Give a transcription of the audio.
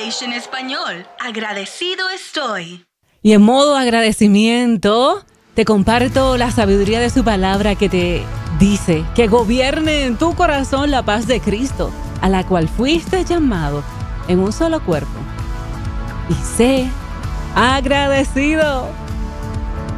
Nation Español. Agradecido estoy. Y en modo agradecimiento, te comparto la sabiduría de su palabra que te dice que gobierne en tu corazón la paz de Cristo, a la cual fuiste llamado en un solo cuerpo. Y sé agradecido.